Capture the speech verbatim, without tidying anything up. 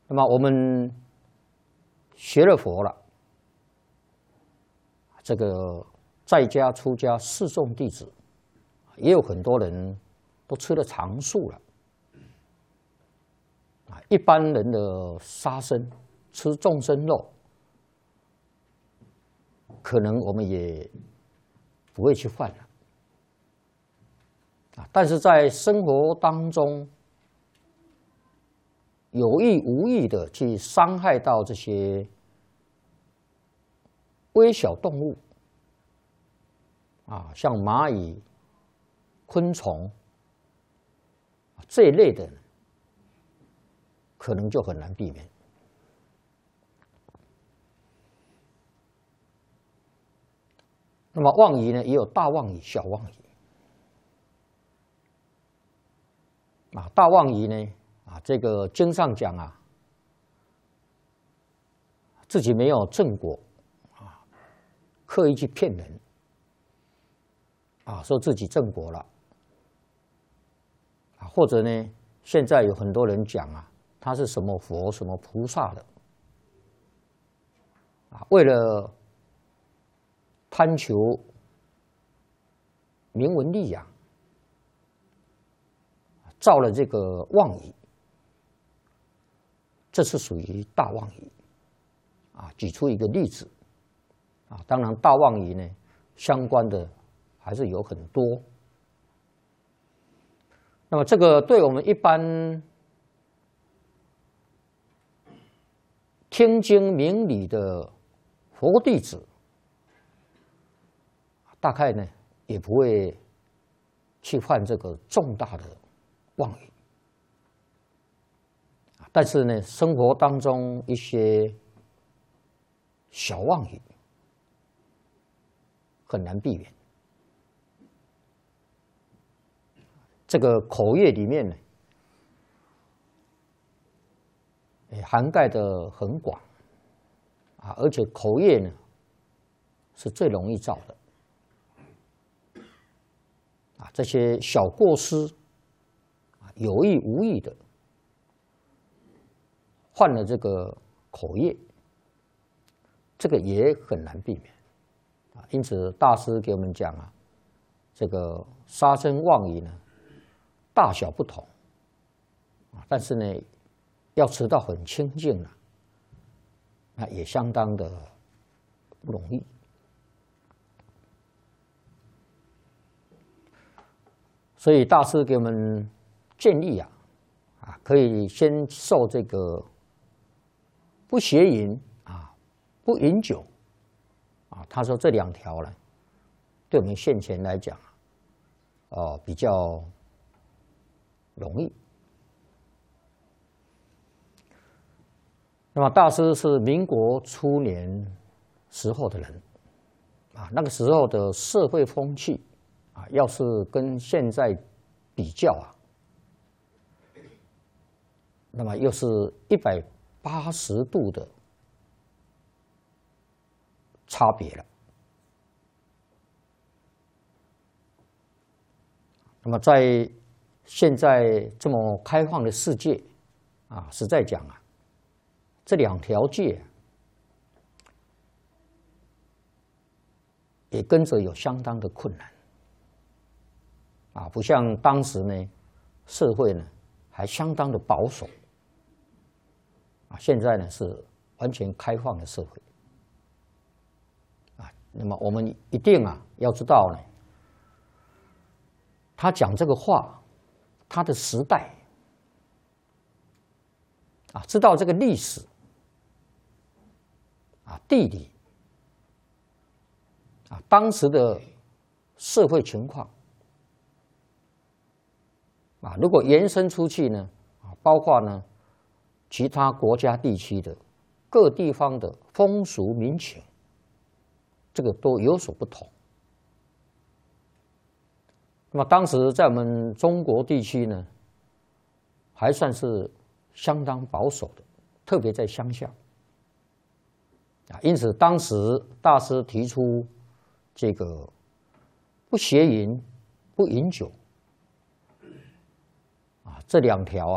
那么我们学了佛了，这个在家出家四众弟子，也有很多人都吃了长素了。啊，一般人的杀生吃众生肉，可能我们也不会去犯了。啊，但是在生活当中，有意无意的去伤害到这些微小动物，啊，像蚂蚁、昆虫这一类的，可能就很难避免。那么妄语呢，也有大妄语、小妄语。啊，大妄语呢，啊，这个经上讲啊，自己没有正果，啊，刻意去骗人，啊，说自己正果了，啊，或者呢，现在有很多人讲啊，他是什么佛、什么菩萨的，啊，为了贪求名闻利养，造了这个妄语，这是属于大妄语。啊，举出一个例子，啊，当然大妄语呢，相关的还是有很多。那么这个对我们一般听经明理的佛弟子，大概呢也不会去犯这个重大的妄语。但是呢，生活当中一些小妄语很难避免。这个口业里面呢，涵盖的很广啊，而且口业呢是最容易造的啊，这些小过失啊，有意无意的犯了这个口业，这个也很难避免啊。因此，大师给我们讲啊，这个杀生妄语呢，大小不同啊，但是呢，要吃到很清净了，那也相当的不容易。所以大师给我们建议啊，啊，可以先受这个不邪淫啊，不饮酒啊。他说这两条呢，对我们现前来讲，哦、呃，比较容易。那么大师是民国初年时候的人啊，那个时候的社会风气啊，要是跟现在比较啊，那么又是一百八十度的差别了。那么在现在这么开放的世界啊，实在讲啊，这两条戒也跟着有相当的困难啊，不像当时呢，社会呢还相当的保守啊，现在呢是完全开放的社会啊。那么我们一定啊要知道呢，他讲这个话，他的时代啊，知道这个历史啊、地理啊，当时的社会情况啊，如果延伸出去呢，啊，包括呢其他国家地区的各地方的风俗民情，这个都有所不同。那么当时在我们中国地区呢，还算是相当保守的，特别在乡下啊。因此，当时大师提出这个不邪淫、不饮酒啊这两条啊。